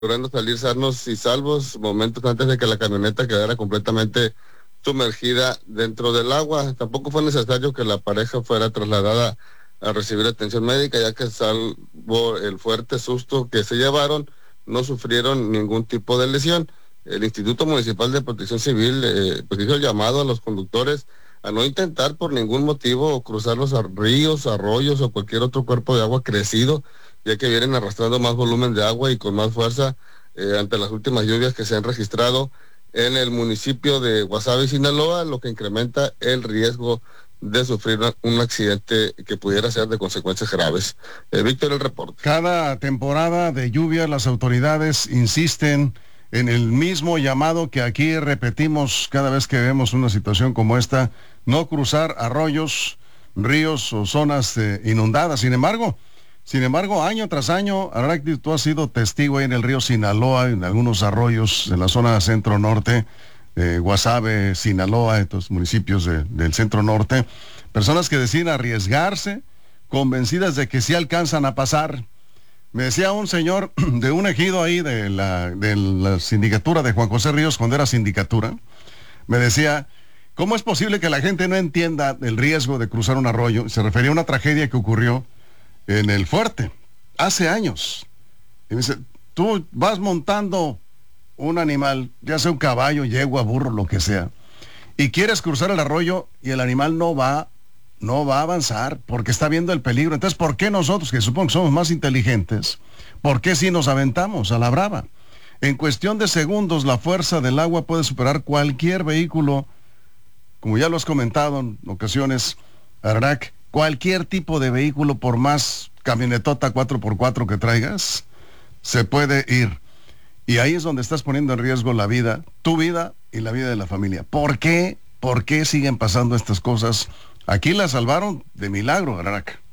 logrando salir sanos y salvos momentos antes de que la camioneta quedara completamente sumergida dentro del agua. Tampoco fue necesario que la pareja fuera trasladada a recibir atención médica, ya que salvo el fuerte susto que se llevaron, no sufrieron ningún tipo de lesión. El Instituto Municipal de Protección Civil pues hizo el llamado a los conductores a no intentar por ningún motivo cruzar los ríos, arroyos o cualquier otro cuerpo de agua crecido, ya que vienen arrastrando más volumen de agua y con más fuerza ante las últimas lluvias que se han registrado en el municipio de Guasave, Sinaloa, lo que incrementa el riesgo de sufrir un accidente que pudiera ser de consecuencias graves. Víctor, el reporte. Cada temporada de lluvia las autoridades insisten en el mismo llamado que aquí repetimos cada vez que vemos una situación como esta: no cruzar arroyos, ríos o zonas inundadas. Sin embargo, año tras año, Aracti, tú has sido testigo ahí en el río Sinaloa, en algunos arroyos en la zona centro-norte, Guasave, Sinaloa, estos municipios del centro-norte, personas que deciden arriesgarse, convencidas de que sí alcanzan a pasar. Me decía un señor de un ejido ahí de la sindicatura de Juan José Ríos, cuando era sindicatura, me decía: ¿cómo es posible que la gente no entienda el riesgo de cruzar un arroyo? Se refería a una tragedia que ocurrió en el Fuerte, hace años. Y me dice: tú vas montando un animal, ya sea un caballo, yegua, burro, lo que sea, y quieres cruzar el arroyo y el animal no va a avanzar porque está viendo el peligro. Entonces, ¿por qué nosotros, que supongo que somos más inteligentes, por qué si nos aventamos a la brava? En cuestión de segundos, la fuerza del agua puede superar cualquier vehículo, como ya lo has comentado en ocasiones, Arac, cualquier tipo de vehículo, por más camionetota 4x4 que traigas, se puede ir. Y ahí es donde estás poniendo en riesgo la vida, tu vida y la vida de la familia. ¿Por qué? ¿Por qué siguen pasando estas cosas? Aquí la salvaron de milagro, Arac.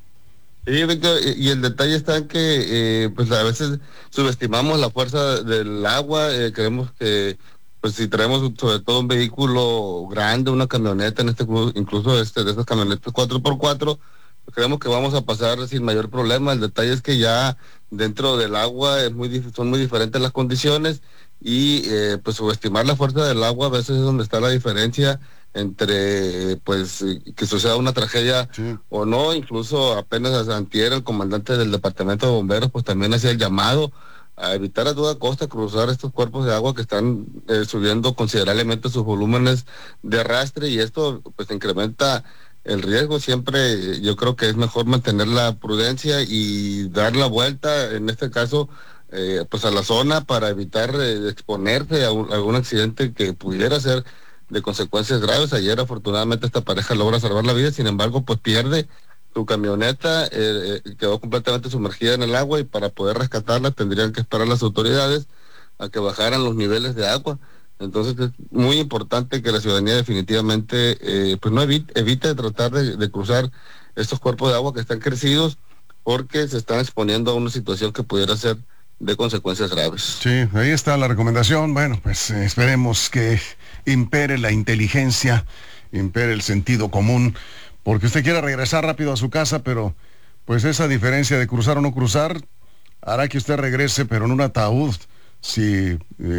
Sí, Víctor, y el detalle está en que pues a veces subestimamos la fuerza del agua, creemos que pues si traemos sobre todo un vehículo grande, una camioneta, incluso de esas camionetas 4x4, creemos que vamos a pasar sin mayor problema. El detalle es que ya dentro del agua son muy diferentes las condiciones y pues subestimar la fuerza del agua a veces es donde está la diferencia entre pues que suceda una tragedia, sí, o no. Incluso apenas antier el comandante del departamento de bomberos pues también hacía el llamado a evitar a toda costa cruzar estos cuerpos de agua que están subiendo considerablemente sus volúmenes de arrastre, y esto pues incrementa el riesgo. Siempre yo creo que es mejor mantener la prudencia y dar la vuelta, en este caso pues a la zona, para evitar exponerse a algún accidente que pudiera ser de consecuencias graves. Ayer afortunadamente esta pareja logra salvar la vida, sin embargo pues pierde su camioneta, quedó completamente sumergida en el agua, y para poder rescatarla tendrían que esperar las autoridades a que bajaran los niveles de agua. Entonces es muy importante que la ciudadanía definitivamente pues no evite tratar de cruzar estos cuerpos de agua que están crecidos, porque se están exponiendo a una situación que pudiera ser de consecuencias graves. Sí, ahí está la recomendación. Bueno, pues esperemos que impere la inteligencia, impere el sentido común, porque usted quiere regresar rápido a su casa, pero pues esa diferencia de cruzar o no cruzar hará que usted regrese, pero en un ataúd. Si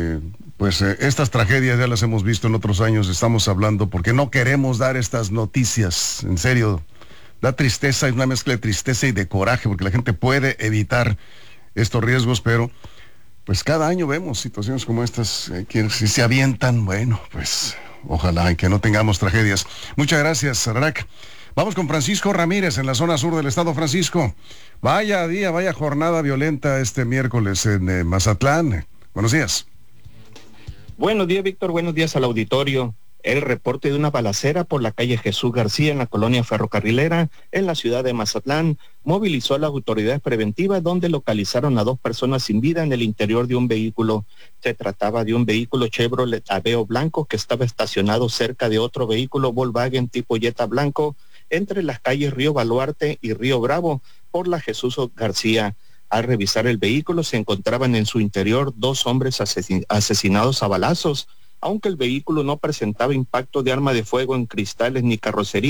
estas tragedias ya las hemos visto en otros años, estamos hablando porque no queremos dar estas noticias. En serio, da tristeza, es una mezcla de tristeza y de coraje, porque la gente puede evitar estos riesgos, pero pues cada año vemos situaciones como estas, que si se avientan, bueno, pues ojalá que no tengamos tragedias. Muchas gracias, Arac. Vamos con Francisco Ramírez en la zona sur del estado. Francisco, vaya día, vaya jornada violenta este miércoles en Mazatlán. Buenos días. Buenos días, Víctor. Buenos días al auditorio. El reporte de una balacera por la calle Jesús García en la colonia ferrocarrilera en la ciudad de Mazatlán movilizó a las autoridades preventivas, donde localizaron a 2 personas sin vida en el interior de un vehículo. Se trataba de un vehículo Chevrolet Aveo blanco que estaba estacionado cerca de otro vehículo Volkswagen tipo Jetta blanco entre las calles Río Baluarte y Río Bravo por la Jesús García. Al revisar el vehículo se encontraban en su interior 2 hombres asesinados a balazos. Aunque el vehículo no presentaba impacto de arma de fuego en cristales ni carrocería,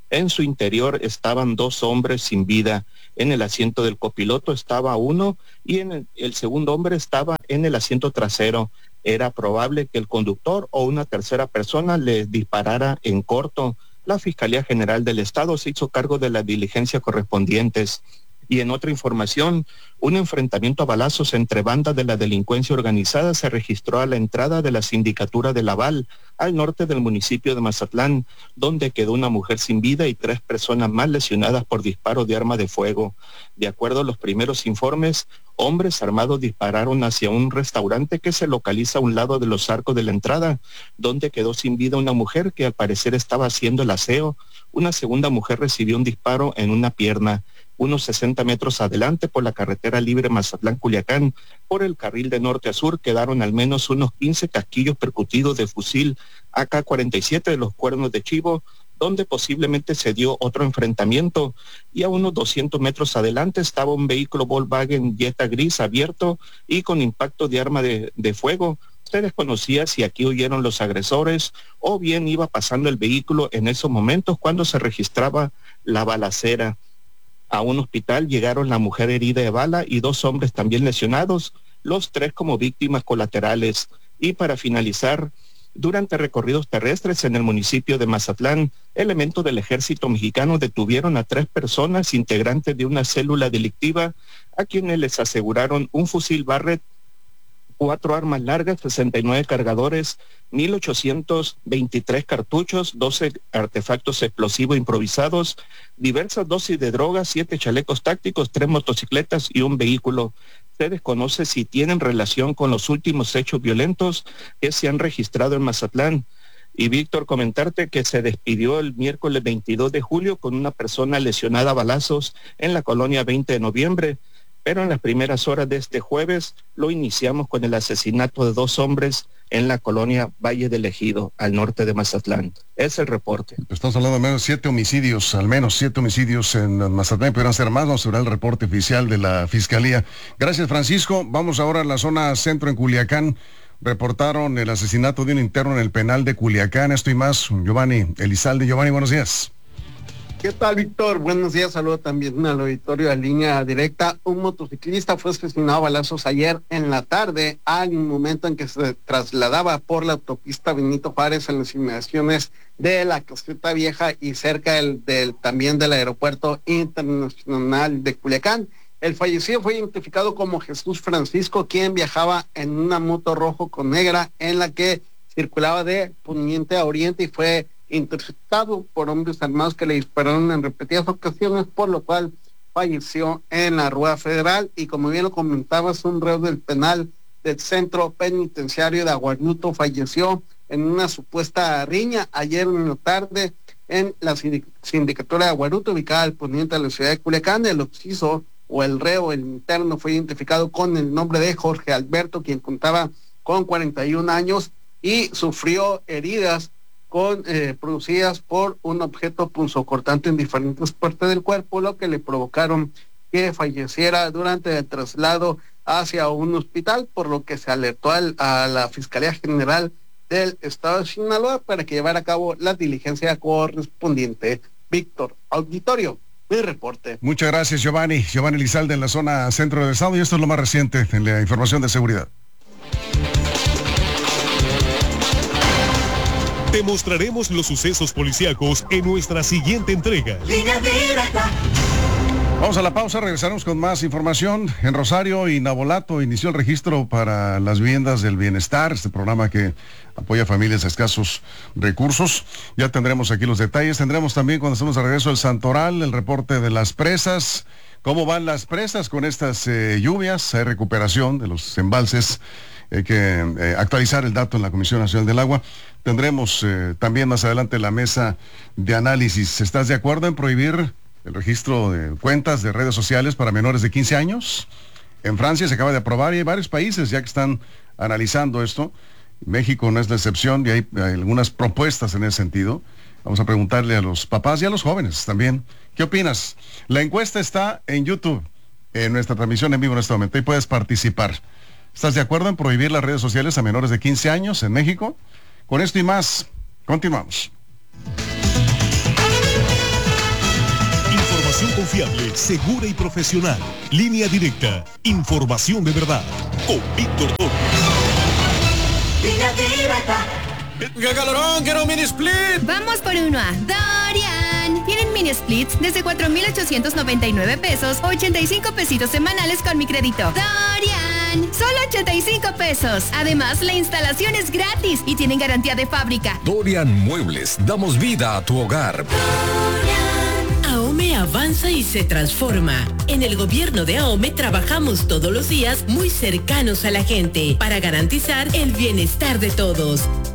En su interior estaban 2 hombres sin vida. En el asiento del copiloto estaba uno y el segundo hombre estaba en el asiento trasero. Era probable que el conductor o una tercera persona les disparara en corto. La Fiscalía General del Estado se hizo cargo de las diligencias correspondientes. Y en otra información, un enfrentamiento a balazos entre bandas de la delincuencia organizada se registró a la entrada de la sindicatura de Laval, al norte del municipio de Mazatlán, donde quedó una mujer sin vida y 3 personas más lesionadas por disparos de arma de fuego. De acuerdo a los primeros informes, hombres armados dispararon hacia un restaurante que se localiza a un lado de los arcos de la entrada, donde quedó sin vida una mujer que al parecer estaba haciendo el aseo. Una segunda mujer recibió un disparo en una pierna. Unos 60 metros adelante, por la carretera libre Mazatlán-Culiacán, por el carril de norte a sur, quedaron al menos unos 15 casquillos percutidos de fusil AK-47 de los Cuernos de Chivo, donde posiblemente se dio otro enfrentamiento, y a unos 200 metros adelante estaba un vehículo Volkswagen Jetta gris abierto y con impacto de arma de fuego. Se desconocía si aquí huyeron los agresores o bien iba pasando el vehículo en esos momentos cuando se registraba la balacera. A un hospital llegaron la mujer herida de bala y 2 hombres también lesionados, los 3 como víctimas colaterales. Y para finalizar, durante recorridos terrestres en el municipio de Mazatlán, elementos del ejército mexicano detuvieron a 3 personas integrantes de una célula delictiva, a quienes les aseguraron un fusil Barrett, 4 armas largas, 69 cargadores, 1,823 cartuchos, 12 artefactos explosivos improvisados, diversas dosis de drogas, 7 chalecos tácticos, 3 motocicletas y un vehículo. Se desconoce si tienen relación con los últimos hechos violentos que se han registrado en Mazatlán. Y Víctor, comentarte que se despidió el miércoles 22 de julio con una persona lesionada a balazos en la colonia 20 de noviembre. Pero en las primeras horas de este jueves lo iniciamos con el asesinato de 2 hombres en la colonia Valle del Ejido, al norte de Mazatlán. Es el reporte. Estamos hablando de menos 7 homicidios, al menos 7 homicidios en Mazatlán, podrán ser más, vamos a ver el reporte oficial de la Fiscalía. Gracias, Francisco. Vamos ahora a la zona centro en Culiacán. Reportaron el asesinato de un interno en el penal de Culiacán. Esto y más, Giovanni Elizalde. Giovanni, buenos días. ¿Qué tal, Víctor? Buenos días, saludo también al auditorio de Línea Directa. Un motociclista fue asesinado a balazos ayer en la tarde, al momento en que se trasladaba por la autopista Benito Juárez en las inmediaciones de la Caseta Vieja y cerca también del aeropuerto internacional de Culiacán. El fallecido fue identificado como Jesús Francisco, quien viajaba en una moto rojo con negra en la que circulaba de poniente a oriente y fue interceptado por hombres armados que le dispararon en repetidas ocasiones, por lo cual falleció en la Rueda Federal. Y como bien lo comentabas, un reo del penal del Centro Penitenciario de Aguaruto falleció en una supuesta riña ayer en la tarde en la sindicatura de Aguaruto, ubicada al poniente de la ciudad de Culiacán. El occiso o el reo, el interno, fue identificado con el nombre de Jorge Alberto, quien contaba con 41 años y sufrió heridas producidas por un objeto punzocortante en diferentes partes del cuerpo, lo que le provocaron que falleciera durante el traslado hacia un hospital, por lo que se alertó a la Fiscalía General del Estado de Sinaloa para que llevara a cabo la diligencia correspondiente. Víctor, auditorio, mi reporte. Muchas gracias, Giovanni. Giovanni Elizalde en la zona centro del estado, y esto es lo más reciente en la información de seguridad. Te mostraremos los sucesos policíacos en nuestra siguiente entrega. Línea Directa. Vamos a la pausa, regresaremos con más información. En Rosario y Navolato inició el registro para las viviendas del bienestar, este programa que apoya a familias de escasos recursos. Ya tendremos aquí los detalles. Tendremos también, cuando estemos de regreso, el Santoral, el reporte de las presas. ¿Cómo van las presas con estas lluvias? Hay recuperación de los embalses. Hay que actualizar el dato en la Comisión Nacional del Agua. Tendremos también más adelante la mesa de análisis. ¿Estás de acuerdo en prohibir el registro de cuentas de redes sociales para menores de 15 años? En Francia se acaba de aprobar y hay varios países ya que están analizando esto. México no es la excepción y hay algunas propuestas en ese sentido. Vamos a preguntarle a los papás y a los jóvenes también. ¿Qué opinas? La encuesta está en YouTube, en nuestra transmisión en vivo en este momento, y puedes participar. ¿Estás de acuerdo en prohibir las redes sociales a menores de 15 años en México? Con esto y más, continuamos. Información confiable, segura y profesional. Línea directa. Información de verdad. Con Víctor Torres. Línea directa. ¡Qué calorón! ¡Quiero un mini split! Vamos por uno a Dorian. Tienen mini splits desde 4,899 pesos, 85 pesitos semanales con mi crédito. Dorian, solo 85 pesos. Además, la instalación es gratis y tienen garantía de fábrica. Dorian Muebles, damos vida a tu hogar. AOME avanza y se transforma. En el gobierno de AOME trabajamos todos los días muy cercanos a la gente para garantizar el bienestar de todos.